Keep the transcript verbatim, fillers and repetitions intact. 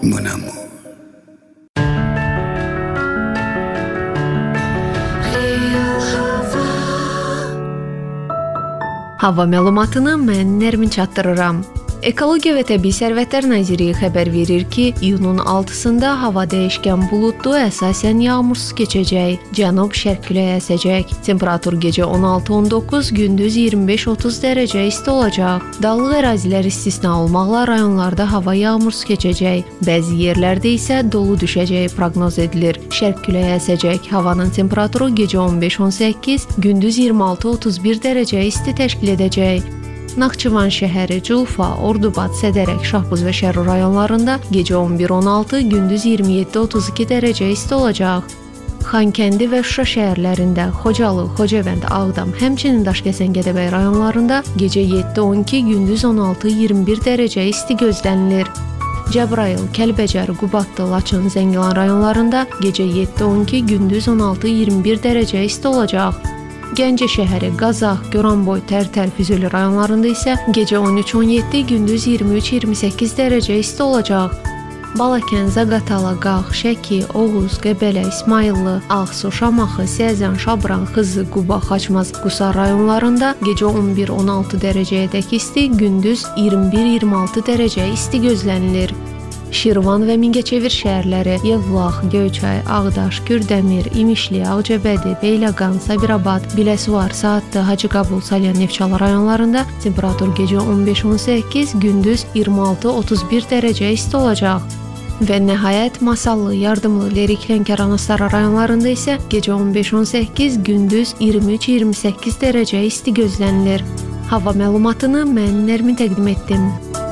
mon amour. Hava məlumatını mən Nərmin çatdırıram. Ekologiya və Təbii Sərvətlər Nazirliyi xəbər verir ki, iyunun altısında hava dəyişkən buludlu, əsasən yağmursuz keçəcək. Cənub-şərq küləyi əsəcək. Temperatur gecə on altı on doqquz, gündüz iyirmi beş otuz dərəcə isti olacaq. Dağlıq ərazilər istisna olmaqla rayonlarda hava yağmursuz keçəcək. Bəzi yerlərdə isə dolu düşəcəyi proqnoz edilir. Şərq küləyi əsəcək. Havanın temperaturu gecə on beş on səkkiz, gündüz iyirmi altı otuz bir dərəcə isti təşkil edəcək. Naxçıvan şəhəri, Culfa, Ordubad, Sədərək, Şahbuz və Şərur rayonlarında gecə on bir on altı, gündüz iyirmi yeddi otuz iki dərəcə isti olacaq. Xankəndi və Şuşa şəhərlərində, Xocalı, Xocavənd, Ağdam, həmçinin Daşkəsən, Gədəbəy rayonlarında gecə yeddi on iki, gündüz on altı iyirmi bir dərəcə isti gözlənilir. Cəbrayıl, Kəlbəcər, Qubadlı, Laçın, Zəngilan rayonlarında gecə yeddi on iki, gündüz on altı iyirmi bir dərəcə isti olacaq. Gəncə şəhəri, Qazax, Goranboy, Tərtər, Füzuli rayonlarında isə gecə on üç on yeddi, gündüz iyirmi üç iyirmi səkkiz dərəcə isti olacaq. Balakən, Zaqatala, Qax, Şəki, Oğuz, Qəbələ, İsmayıllı, Ağsu, Şamaxı, Səzən, Şabran, Xızı, Quba, Xaçmaz, Qusar rayonlarında gecə on bir on altı dərəcəyədək isti, gündüz iyirmi bir iyirmi altı dərəcə isti gözlənilir. Şirvan və Mingəçevir şəhərləri, Yevlax, Göyçay, Ağdaş, Kürdəmir, İmişli, Ağcabədi, Beyləqan, Sabirabad, Biləsuvar, Saatlı, Hacıqabul, Salyan, Neftçala rayonlarında temperatur gecə on beş on səkkiz, gündüz iyirmi altı otuz bir dərəcə isti olacaq. Və nəhayət Masallı, Yardımlı, Lerik, Lənkəran, Astara rayonlarında isə gecə on beş on səkkiz, gündüz iyirmi üç iyirmi səkkiz dərəcə isti gözlənilir. Hava məlumatını mən Nərmin təqdim etdim.